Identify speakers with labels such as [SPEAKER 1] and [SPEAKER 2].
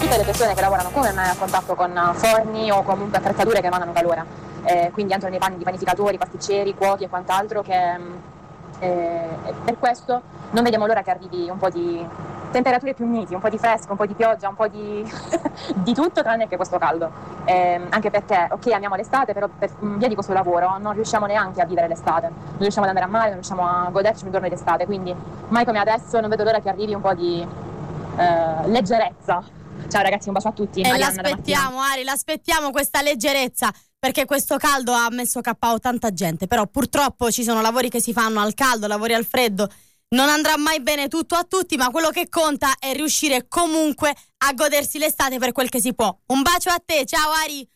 [SPEAKER 1] tutte le persone che lavorano come me a contatto con forni o comunque attrezzature che emanano calore, quindi entrano nei panni di panificatori, pasticceri, cuochi e quant'altro, che per questo non vediamo l'ora che arrivi un po' di temperature più miti, un po' di fresco, un po' di pioggia, un po' di di tutto tranne che questo caldo, anche perché ok, amiamo l'estate, però per via di questo lavoro non riusciamo neanche a vivere l'estate, non riusciamo ad andare a mare, non riusciamo a goderci un giorno d'estate, quindi mai come adesso non vedo l'ora che arrivi un po' di leggerezza. Ciao ragazzi, un bacio a tutti.
[SPEAKER 2] E
[SPEAKER 1] Arianna da Mattia.
[SPEAKER 2] l'aspettiamo, Ari, l'aspettiamo questa leggerezza, perché questo caldo ha messo KO tanta gente, però purtroppo ci sono lavori che si fanno al caldo, lavori al freddo, non andrà mai bene tutto a tutti, ma quello che conta è riuscire comunque a godersi l'estate per quel che si può. Un bacio a te, ciao Ari!